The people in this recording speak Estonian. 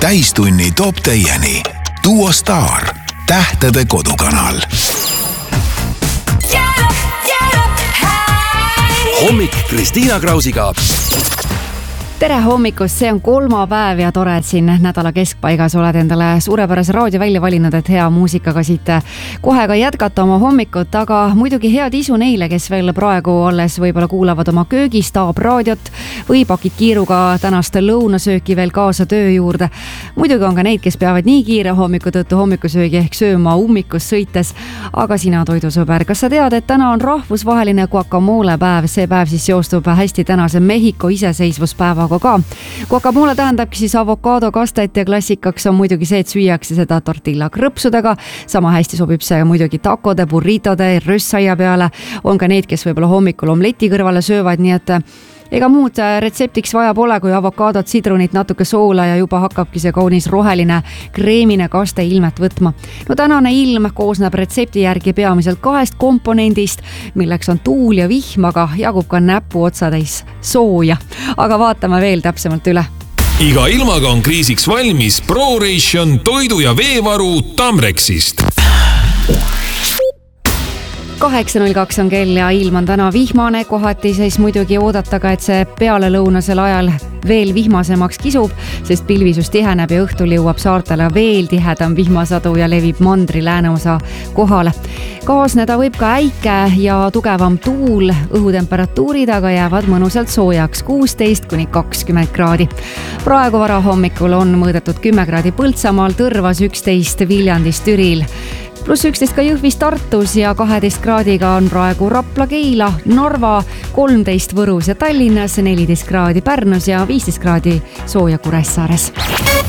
täistunni toob teieni Duo Star, tähtede kodukanal. Hommik Kristiina Krausiga. Tere hommikust, see on kolmapäev ja tore, et siin nädala keskpaigas oled endale suurepärase raadio välja valinud, et hea muusikaga siit kohe ka jätkata oma hommikut, aga muidugi head isu neile, kes veel praegu alles võib-olla kuulavad oma köögis Taab raadiot või pakid kiiruga tänast lõunasööki veel kaasa töö juurde. Muidugi on ka neid, kes peavad nii kiire hommiku tõttu hommikusöögi ehk sööma ummikus sõites, aga sina toidusõber, kas sa tead, et täna on rahvusvaheline guacamole päev, see päev siis seostub hästi tänase Mehhiko iseseisvuspäeva ka. Guacamole tähendabki siis avokaado kastet ja klassikaks on muidugi see, et süüakse seda tortilla krõpsudega. Sama hästi sobib see muidugi takode, burritode, rössaia peale. On ka need, kes võib-olla hommikul omleti kõrvale söövad, nii et ega muud retseptiks vaja pole, kui avokaadot, sidrunit, natuke soola ja juba hakkabki see kaunis roheline kreemine kaste ilmet võtma. No tänane ilm koosneb retsepti järgi peamiselt 2 komponendist, milleks on tuul ja vihm, aga jagub ka näpu otsatäis sooja. Aga vaatame veel täpsemalt üle. Iga ilmaga on kriisiks valmis ProRation toidu- ja veevaru Tamrexist. 8.02 on kell ja ilm on täna vihmane, kohati siis muidugi oodata ka, et see pealelõunasel ajal veel vihmasemaks kisub, sest pilvisus tiheneb ja õhtul jõuab saartele veel tihedam vihmasadu ja levib mandri lääneosa kohale. Kaasneda võib ka äike ja tugevam tuul, õhutemperatuurid aga jäävad mõnusalt soojaks 16–20 kraadi. Praegu varahommikul on mõõdetud 10 kraadi Põltsamaal, Tõrvas 11, Viljandis, Türil. Plus 11 ka Jõhvis, Tartus ja 12 kraadiga on praegu Rapla, Keila, Narva, 13 Võrus ja Tallinnas, 14 kraadi Pärnus ja 15 kraadi sooja Kuressaares.